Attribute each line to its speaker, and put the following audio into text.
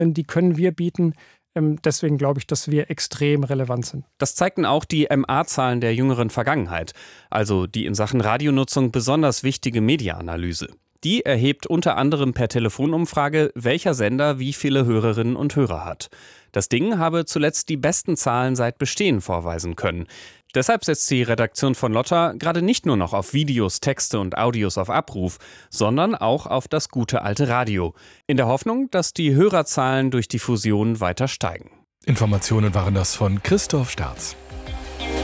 Speaker 1: die können wir bieten. Deswegen glaube ich, dass wir extrem relevant sind.
Speaker 2: Das zeigten auch die MA-Zahlen der jüngeren Vergangenheit, also die in Sachen Radionutzung besonders wichtige Media-Analyse. Die erhebt unter anderem per Telefonumfrage, welcher Sender wie viele Hörerinnen und Hörer hat. Das Ding habe zuletzt die besten Zahlen seit Bestehen vorweisen können. Deshalb setzt die Redaktion von Lotta gerade nicht nur noch auf Videos, Texte und Audios auf Abruf, sondern auch auf das gute alte Radio. In der Hoffnung, dass die Hörerzahlen durch die Fusion weiter steigen.
Speaker 3: Informationen waren das von Christoph Staats.